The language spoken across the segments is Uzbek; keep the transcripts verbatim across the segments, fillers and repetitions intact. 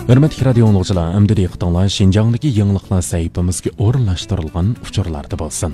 Hürmetli radio dinləyicilər, əmdi diqqətinizə Şinjan'dakı yangiliklar səhifəmizə o'rinlashtirilgan uchurlarda bo'lsin.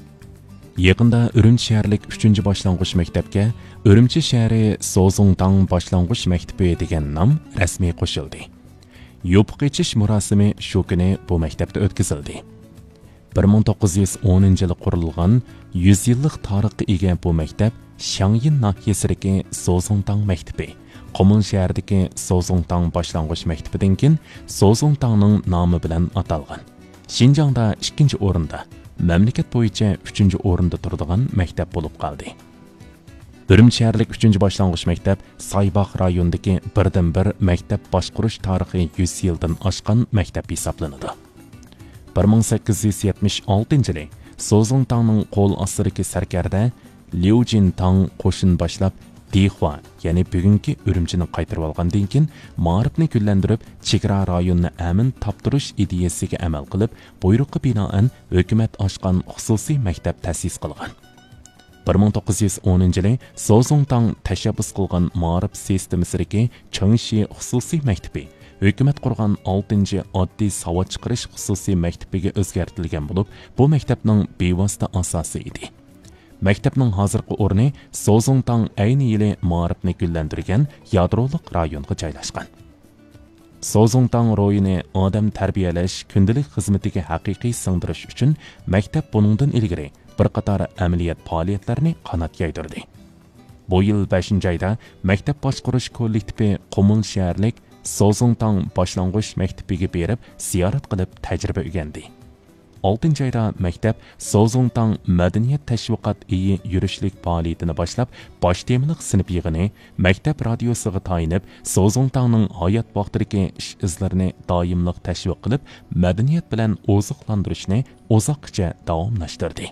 Yaqında Ürümçi şəhərlik üçüncü başlanğıç məktəbə Ürümçi şəhəri Sozongtang başlanğıç məktəbi degan nom rasmiy qo'shildi. Yopiq echish murosimi shu kuni bu maktabda o'tkazildi. bir ming to'qqiz yuz o'ninchi yili qurilgan yuz yillik tarixga ega bu maktab Shangyin nahiyasidagi Sozongtang maktabi, Qomun shahridagi Sozongtang başlanğıç maktabidan keyin Sozongtangning nomi bilan atalgan. Şinjangda ikkinchi o'rinda, mamlakat bo'yicha uchinchi o'rinda turadigan maktab bo'lib qoldi. Ürümçi şəhərlik üçüncü başlanğıç məktəb Saybaq rayonundakı birdən bir məktəb başquruş tarixi yüz yildan aşqan məktəb hesablanıdı. bir ming sakkiz yuz yetmish oltinchi yili Sozongtangning qo'l ostidagi sarkarda Liu Jintang qo'shin boshlab Dihua, ya'ni bugungi Ürümchini qaytarib olgandan keyin ma'rifni gullantirib, chegara rayonni amin toptirish ideyasiga amal qilib, buyruqqa binoan hukumat ochgan xususiy maktab ta'sis qilgan. bir ming to'qqiz yuz o'ninchi yili Sozongtang tashabbus qilgan ma'rif sistemasidagi Changshi xususiy maktabi hukumat qurgan oltinchi oddiy savod chiqarish xususiy maktabiga o'zgartirilgan bo'lib, bu maktabning bevosita asosi edi. Maktabning hozirgi o'rni Sozongtang ayni yili ma'rifni gullantirgan yadrolik rayonga joylashgan. Sozongtang rayoni odam tarbiyalash, kundalik xizmatiga haqiqiy singdirish uchun maktab buningdan ilgari bir qator amaliyot faoliyatlarini qanot yaydirdi. Bu yil beshinchi oyda maktab boshqarish kollektivi Qomun shaharlik Sozongtang başlanğıç maktabiga berib, ziyorat qilib tajriba o'rgandi. oltinchi oyda maktab Sozongtang madaniyat tashviqot iyi yurishlik faoliyatini boshlab, bosh temalik sinf yig'ini maktab radiosiga tayinib, Sozongtangning hayot vaqtidagi ish izlarini doimlik tashviq qilib, madaniyat bilan oziqlantirishni uzoqcha davomlashtirdi.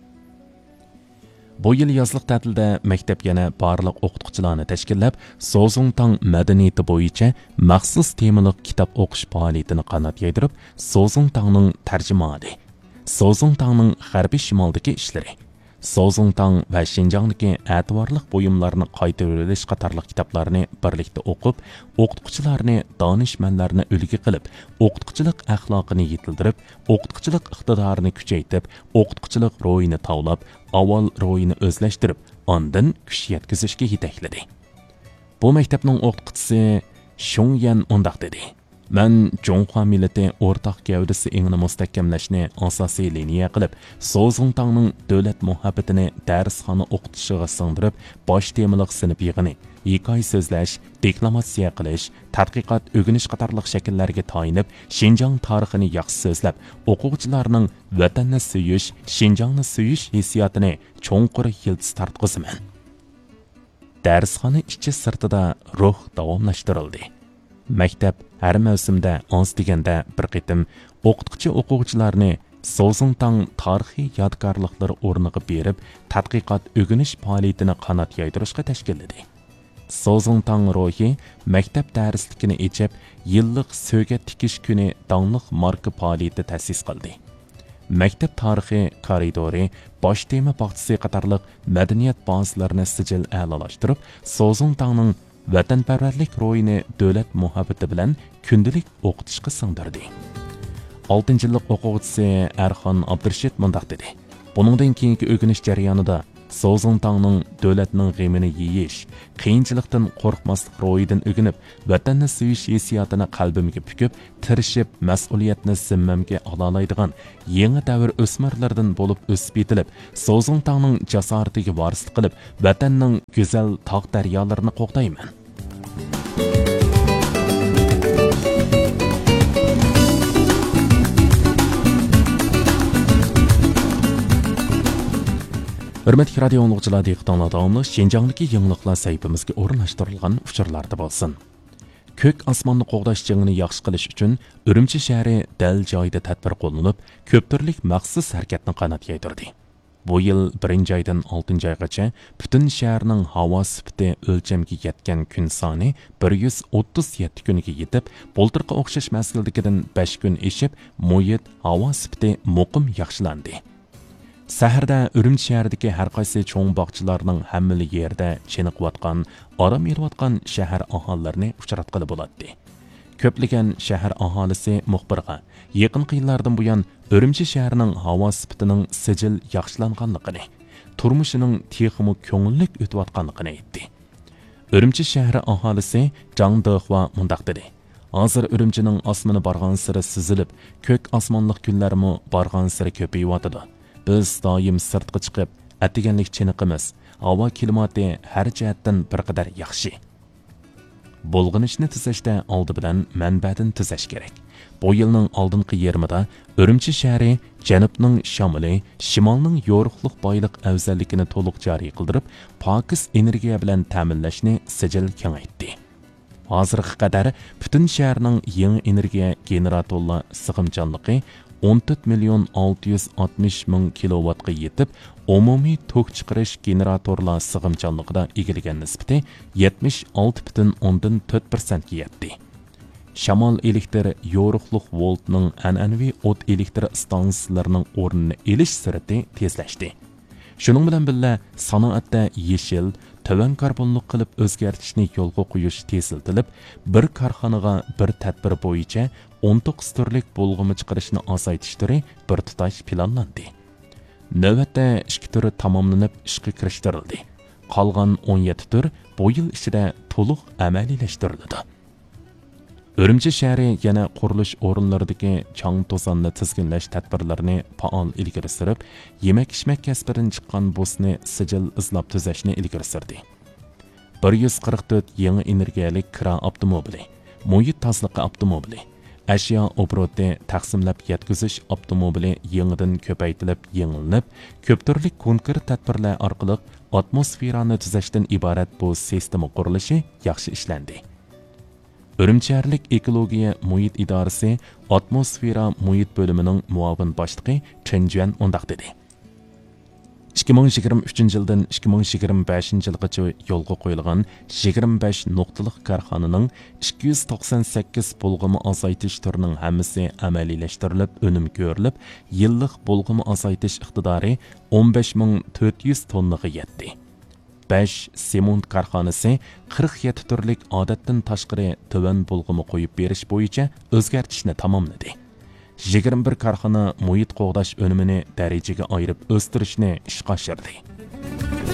Bu yil yozliq ta'tilda maktab yana barliq o'qituvchilarni tashkillab, Sozongtang madaniyati bo'yicha maxsus temalik kitob o'qish faoliyatini qanot yaydirib, Sozongtangning tarjimoni, Sozongtangning g'arbiy shimoldagi ishlari, Sozongtang va Şinjangdagi e'tiborli buyumlarni qaytarib olish qatorliq kitoblarni birlikda o'qib, o'qituvchilarni, donishmandlarni ulgi qilib, o'qituvchilik axloqini yetildirib, o'qituvchilik iqtidorini kuchaytirib, o'qituvchilik ro'yini tavlab, avval ro'yini o'zlashtirib, ondan kuch yetkazishga yetakladi. Bu maktabning o'qituvchisi Shongyan undaq dedi: "Men Jonghua millati o'rtaq gavdasi engini mustahkamlashni asosiy liniya qilib, Sozongtangning davlat muhabbatini darsxona o'qitishiga singdirib, bosh temalik sinf yig'ini, hikoya so'zlash, deklamatsiya qilish, tadqiqot, o'rganish qatorliq shakllarga tayinib, Şinjang tarixini yaxshi so'zlab, o'quvchilarning vatanni suyish, Şinjangni suyish hissiyotini cho'nqur yildiz tartqizaman." Darsxona ichi sirtida ruh davomlashtirildi. Maktab har mavsumda oz deganda bir qitim o'qituvchi o'quvchilarni Sozongtang tarixiy yodgorliklari o'rniga berib, tadqiqot, o'rganish faoliyatini qanot yaydirishga tashkilladi. Sozongtang ro'yi maktab darsligini echib, yillik so'ga tikish kuni donliq marka faoliyati ta'sis qildi. Maktab tarixi koridori, bosh tema bog'chisi qatorliq madaniyat bazalarini sijil a'lolashtirib, Sozongtangning vatanparvarlik ro'yini davlat muhabbati bilan kundalik o'qitishga singdirdi. oltinchi yillik o'quvchisi Erxon Abdurshid mundaq dedi: "Buningdan keyingi o'rganish jarayonida Sozongtangning davlatning g'amini yeyish, qiyinchilikdan qo'rqmaslik ro'yidan o'rganib, vatanni sevish hissiyotini qalbimga pukib, tirishib, mas'uliyatni zimmamga ololaydigan yangi davr o'smirlardan bo'lib o'sib yetilib, Sozongtangning jasoratiga varislik qilib, vatanning go'zal tog' daryolarini qo'g'dayman." Hürmetli radio dinləyicilər, diqqətinizə davamlı Şinjangdakı yangiliklar səhifəmizə o'rinlashtirilgan uchurlarda bo'lsin. Ko'k osmonni qo'g'dash jangini yaxshi qilish uchun Ürümçi shahri dal joyida tadbir qo'llanib, ko'p turlik maxsus harakatni qanot yaydirdi. Bu yil birinchi oydan oltinchi oygacha butun shaharning havo sifati o'lchamga yetgan kun soni bir yuz o'ttiz yetti kuniga yetib, bo'ltirqa o'xshash mazgildagidan besh kun eshib, muhit havo sifati muqim yaxshilandi. Saharda Ürümçi shahridagi har qaysi cho'ng bog'chilarning hammali yerda chiniqayotgan, orom erayotgan shahar aholilarini uchratqili bo'ladi. Ko'plagan shahar aholisi muxbirga yaqin yillardan buyon Urumchi shahrining havo sifatining sijil yaxshilanganligini, turmushining texmi ko'ngillik o'tayotganligini aytdi. Urumchi shahri aholisi Zhang Dehua mundaq dedi. Hozir Urumchining osmoni borgan sari sizilib, ko'k osmonliq kunlarmi borgan sari ko'payyotidi. Biz doim sirtqa chiqib, atiganlik chiniqimiz. Havo klimati har jihatdan bir qadar yaxshi. Bulg'inishni tuzashda oldi bilan manbadan tuzash kerak. Bu yilning oldingi yarmida Urumchi shahri janubning shamoli, shimolning yo'riqliq boyliq afzalligini to'liq joriy qildirib, pokis energiya bilan ta'minlashni sijil kengaytdi. Hozirga qadar butun shaharning yangi energiya generatorlar sig'imchanligi o'n to'rt million olti yuz oltmish ming kilovatga yetib, umumiy tok chiqarish generatorlar sig'imchanligida egillagan nisbati yetmish olti butun o'ndan to'rt persent ga yetdi. Shamol elektr yo'riqliq voltning an'anaviy o't elektr stansiyalarining o'rnini elish sur'ati tezlashdi. Shuning bilan birga sanoatda yeshil, tovan karbonliq qilib o'zgartishni yo'lga qo'yish teziltilib, bir korxonaga bir tadbir bo'yicha o'n to'qqiz turlik bo'lg'imi chiqarishni ozaytish turi bir tutash planlandi. Navbatda ikki turi tamomlanib ishga kirishtirildi. Qolgan o'n yetti tur bu yil ichida to'liq amaliylashtiriladi. Urumchi shahri yana qurilish o'rinlaridagi chang to'zonni tizginlash tadbirlarini faol ilgari surib, yemak-ichmak kasbidan chiqqan bo'sni sijil izlab tuzashni ilgari surdi. bir yuz qirq to'rt yangi energiyalik kira avtomobili, muhit tozaligi avtomobili, ashyo obroti taqsimlab yetkazish avtomobili yangidan ko'paytirilib, yangilanib, ko'p turli konkret tadbirlar orqali atmosferani tuzashdan iborat bu sistema qurilishi yaxshi ishlandi. Urumchilik ekologiya muhit idorasi atmosfera muhit bo'limining muavin boshlig'i Chen Juan undaq dedi. ikki ming yigirma uchinchi yildan ikki ming yigirma beshinchi yilgacha yo'lga qo'yilgan yigirma besh nuqtalik korxonaning ikki yuz to'qson sakkiz bo'lg'imi azaytish turining hammasi amaliylashtirilib, unum ko'rilib, yillik bo'lg'imi azaytish iqtidori o'n besh ming to'rt yuz tonnaga yetdi. besh sement korxonasi qirq yetti turlik odatdan tashqari tovan bo'lg'imi qo'yib berish bo'yicha o'zgartishni tamomladi. yigirma bir korxona muhit qo'g'dash unumini darajaga ayirib o'stirishni ishga oshirdi.